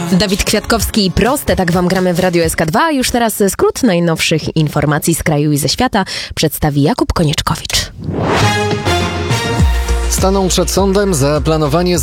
Dawid Kwiatkowski i Proste, tak wam gramy w Radio SK2. Już teraz skrót najnowszych informacji z kraju i ze świata przedstawi Jakub Konieczkowicz. Staną przed sądem za planowanie